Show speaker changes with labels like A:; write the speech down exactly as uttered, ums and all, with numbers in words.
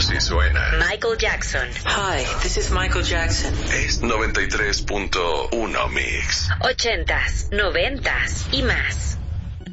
A: Así suena
B: Michael Jackson.
C: Hi, this is Michael Jackson.
A: Es noventa y tres punto uno Mix.
B: Ochentas, noventas y más.